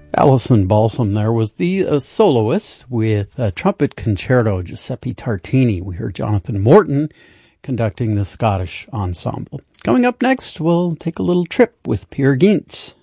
Alison Balsam there was the soloist with trumpet concerto, Giuseppe Tartini. We heard Jonathan Morton conducting the Scottish ensemble. Coming up next, we'll take a little trip with Peer Gynt.